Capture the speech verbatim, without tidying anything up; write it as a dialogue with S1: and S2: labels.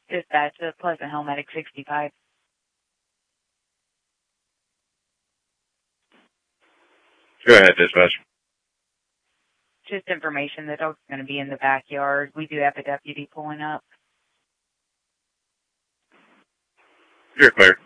S1: Dispatch to Pleasant Hill Medic sixty-five.
S2: Go ahead, dispatch.
S1: Just information, the dog's going to be in the backyard. We do have a deputy pulling up.
S2: You're clear.